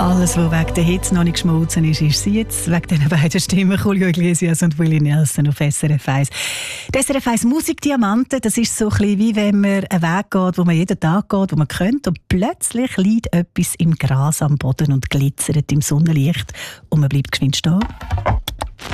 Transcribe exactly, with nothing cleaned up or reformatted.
Alles, was wegen der Hitze noch nicht geschmolzen ist, ist sie jetzt. Wegen diesen beiden Stimmen, Julio Iglesias und Willie Nelson auf S R F eins. Die S R F eins Musikdiamanten, das ist so ein bisschen wie wenn man einen Weg geht, wo man jeden Tag geht, wo man könnte, und plötzlich liegt etwas im Gras am Boden und glitzert im Sonnenlicht und man bleibt geschwind stehen.